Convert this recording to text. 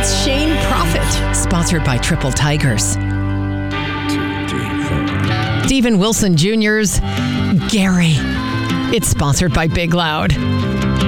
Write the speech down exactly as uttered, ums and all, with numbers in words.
It's Shane Prophet, sponsored by Triple Tigers. Two, three, four. Steven Wilson Junior's Gary. It's sponsored by Big Loud.